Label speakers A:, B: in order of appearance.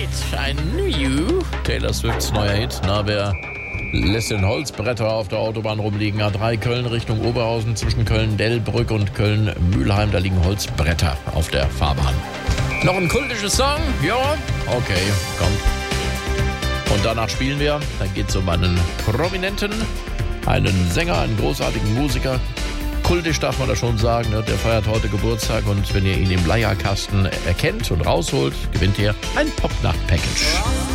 A: Ein New Taylor Swifts neuer Hit. Na, wer lässt den Holzbretter auf der Autobahn rumliegen? A3 Köln Richtung Oberhausen zwischen Köln-Dellbrück und Köln-Mülheim. Da liegen Holzbretter auf der Fahrbahn. Noch ein kultisches Song? Ja, okay, kommt. Und danach spielen wir. Dann geht es um einen Prominenten, einen Sänger, einen großartigen Musiker. Kultisch darf man da schon sagen, ne? Der feiert heute Geburtstag und wenn ihr ihn im Leierkasten erkennt und rausholt, gewinnt ihr ein Popnacht-Package.